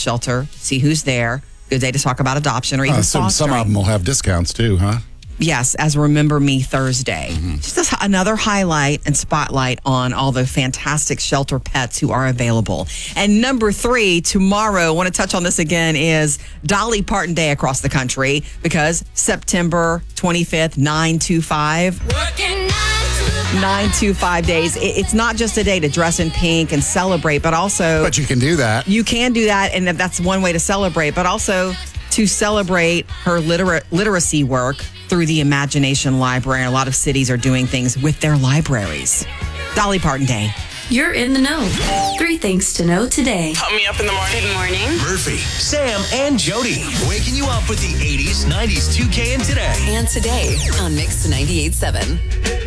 shelter, see who's there. Good day to talk about adoption or even fostering. Some of them will have discounts too, huh? Yes, as Remember Me Thursday. Just another highlight and spotlight on all the fantastic shelter pets who are available. And number 3, tomorrow, I want to touch on this again, is Dolly Parton Day across the country because September 25th, 925. 925 days. It's not just a day to dress in pink and celebrate, but also... But you can do that. You can do that, and that's one way to celebrate, but also to celebrate her literacy work through the Imagination Library. And a lot of cities are doing things with their libraries. Dolly Parton Day. You're in the know. 3 things to know today. Pump me up in the morning. Good morning. Murphy, Sam, and Jody. Waking you up with the 80s, 90s, 2K, and today. And today on Mix 98.7.